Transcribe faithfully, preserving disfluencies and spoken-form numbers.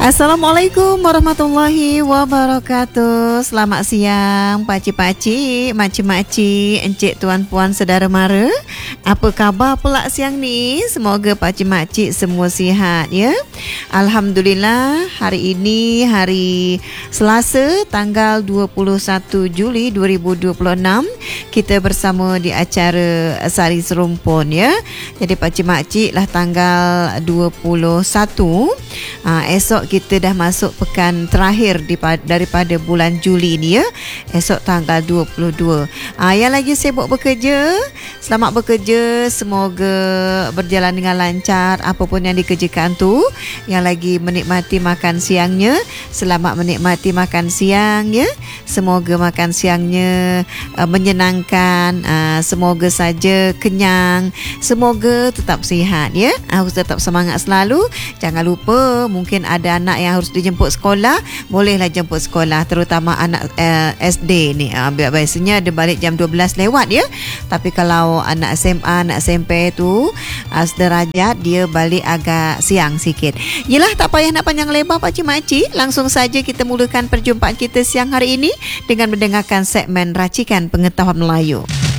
Assalamualaikum warahmatullahi wabarakatuh. Selamat siang pakcik-pakcik, makcik-makcik, encik, tuan puan, saudara mara. Apa khabar pula siang ni? Semoga pakcik-makcik semua sihat ya. Alhamdulillah, hari ini hari Selasa tanggal dua puluh satu Juli dua ribu dua puluh enam. Kita bersama di acara Sari Serumpun ya. Jadi pakcik-makcik lah tanggal dua puluh satu. Ha, esok kita dah masuk pekan terakhir daripada bulan Juli ni ya. Esok tanggal dua puluh dua. Ha, yang lagi sibuk bekerja, selamat bekerja. Semoga berjalan dengan lancar apa pun yang dikerjakan tu. Yang lagi menikmati makan siangnya, selamat menikmati makan siang ya. Semoga makan siangnya uh, menyenangkan. Uh, semoga saja kenyang. Semoga tetap sihat ya. Harus tetap semangat selalu. Jangan lupa, mungkin ada anak yang harus dijemput sekolah, bolehlah jemput sekolah, terutama anak uh, S D ni. Uh, biasanya dia balik jam dua belas lewat ya. Tapi kalau anak S M A, anak S M P tu uh, sederajat, dia balik agak siang sikit. Yelah, tak payah nak panjang lebar pakcik-makcik. Langsung saja kita mulakan perjumpaan kita siang hari ini dengan mendengarkan segmen Racikan Pengetahuan Melayu.